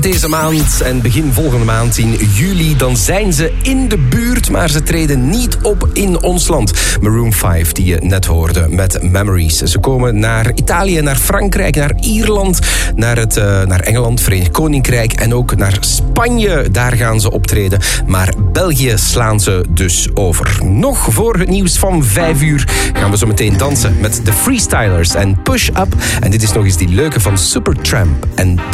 Deze maand en begin volgende maand in juli, dan zijn ze in de buurt, maar ze treden niet op in ons land. Maroon 5, die je net hoorde met Memories. Ze komen naar Italië, naar Frankrijk, naar Ierland, naar Engeland, Verenigd Koninkrijk en ook naar Spanje. Daar gaan ze optreden, maar België slaan ze dus over. Nog voor het nieuws van 5 uur gaan we zo meteen dansen met de Freestylers en Push Up. En dit is nog eens die leuke van Supertramp en